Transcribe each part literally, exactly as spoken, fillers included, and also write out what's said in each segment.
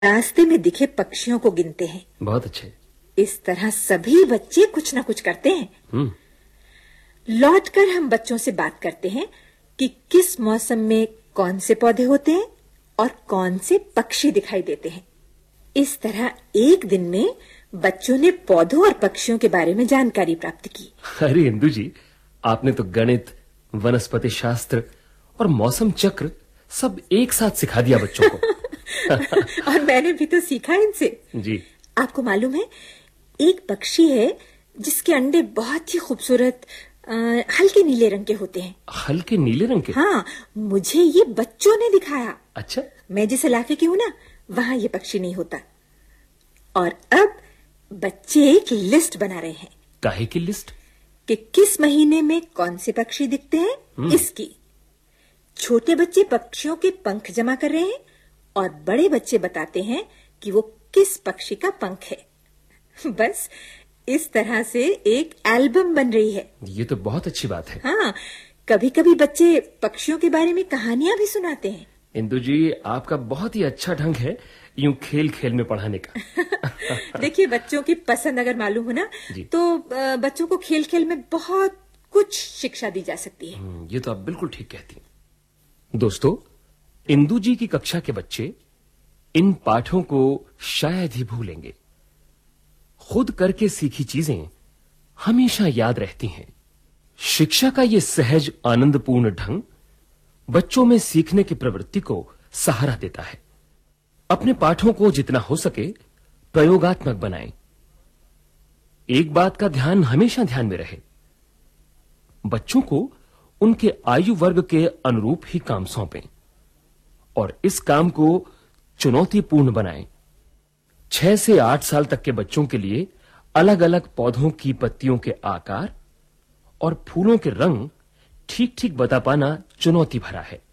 रास्ते में दिखे पक्षियों को गिनते हैं। बहुत अच्छे। इस तरह सभी बच्चे कुछ ना कुछ करते हैं। हम्म। लौटकर हम बच्चों से बात करते हैं कि किस मौसम में कौन से पौधे होते हैं और कौन से पक्षी दिखाई देते हैं। इस तरह एक दिन में बच्चों ने पौधों और पक्षियों के बारे में जानकारी प्राप्त की। अरे इंदु जी, आपने तो गणित, वनस्पति शास्त्र और मौसम चक्र सब एक साथ सिखा दिया बच्चों को। और मैंने भी तो सीखा इनसे। जी। आपको मालूम है, एक पक्षी है जिसके अंडे बहुत ही खूबसूरत हल्के नीले रंग के होते हैं। हल्के नीले रंग के? हाँ, मुझे ये बच्चों ने दिखाया। अच्छा। मैं जिस इलाके की हूँ ना, वहाँ ये पक्षी नहीं होता। और अब बच्चे एक लिस्ट बना रहे हैं। काहे की लिस्ट? कि किस महीने में कौन से पक्षी दिखते हैं, इसकी। छोटे बच्चे पक्षियों के पंख जमा कर रहे हैं और बड़े बच्चे बताते हैं कि वो किस पक्षी का पंख है। बस इस तरह से एक एल्बम बन रही है। ये तो बहुत अच्छी बात है। हाँ, कभी-कभी बच्चे पक्षियों के बारे में कहानियां भी सुनाते हैं। इंदु जी, आपका बहुत ही अच्छा ढंग है यूं खेल खेल में पढ़ाने का। देखिए, बच्चों की पसंद अगर मालूम हो ना, तो बच्चों को खेल खेल में बहुत कुछ शिक्षा दी जा सकती है। ये तो आप बिल्कुल ठीक कहती हैं। दोस्तों, इंदु जी की कक्षा के बच्चे इन पाठों को शायद ही भूलेंगे। खुद करके सीखी चीजें हमेशा याद रहती हैं। शिक्षा का ये सहज आनंदपूर्ण ढंग बच्चों में सीखने की प्रवृत्ति को सहारा देता है। अपने पाठों को जितना हो सके प्रयोगात्मक बनाएं। एक बात का ध्यान हमेशा ध्यान में रहे, बच्चों को उनके आयु वर्ग के अनुरूप ही काम सौंपें और इस काम को चुनौतीपूर्ण बनाएं। छह से आठ साल तक के बच्चों के लिए अलग-अलग पौधों की पत्तियों के आकार और फूलों के रंग ठीक-ठीक बता पाना चुनौती भरा है।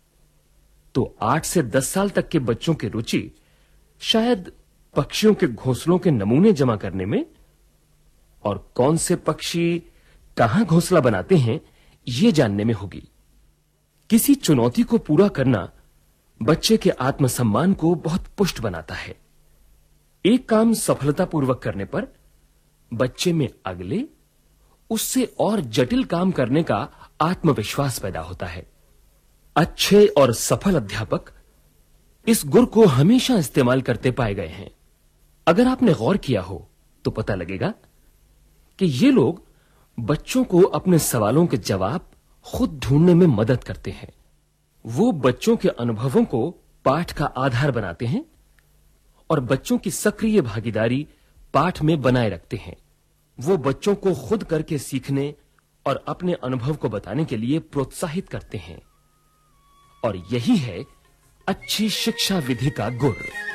तो आठ से दस साल तक के बच्चों की रुचि शायद पक्षियों के घोंसलों के नमूने जमा करने में और कौन से पक्षी कहां घोंसला बनाते हैं यह जानने में होगी। किसी चुनौती को पूरा करना बच्चे के आत्मसम्मान को बहुत पुष्ट बनाता है। एक काम सफलतापूर्वक करने पर बच्चे में अगले, उससे और जटिल काम करने का आत्मविश्वास पैदा होता है। अच्छे और सफल अध्यापक इस गुर को हमेशा इस्तेमाल करते पाए गए हैं। अगर आपने गौर किया हो तो पता लगेगा कि ये लोग बच्चों को अपने सवालों के जवाब खुद ढूंढने में मदद करते हैं। वो बच्चों के अनुभवों को पाठ का आधार बनाते हैं और बच्चों की सक्रिय भागीदारी पाठ में बनाए रखते हैं। वो बच्चों को खुद करके सीखने और अपने अनुभव को बताने के लिए प्रोत्साहित करते हैं। और यही है अच्छी शिक्षा विधि का गुर।